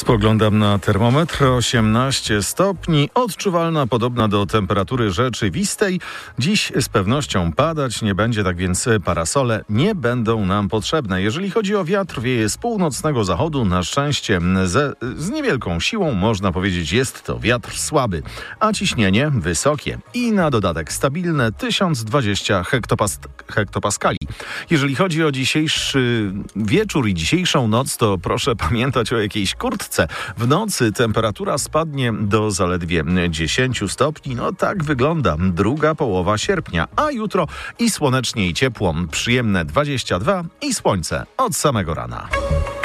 Spoglądam na termometr, 18 stopni, odczuwalna, podobna do temperatury rzeczywistej. Dziś z pewnością padać nie będzie, tak więc parasole nie będą nam potrzebne. Jeżeli chodzi o wiatr, wieje z północnego zachodu, na szczęście z niewielką siłą, można powiedzieć, jest to wiatr słaby, a ciśnienie wysokie i na dodatek stabilne 1020 hektopaskali. Jeżeli chodzi o dzisiejszy wieczór i dzisiejszą noc, to proszę pamiętać o jakiejś kurtce. W nocy temperatura spadnie do zaledwie 10 stopni. No tak wygląda druga połowa sierpnia, a jutro i słonecznie i ciepło, przyjemne 22 i słońce od samego rana.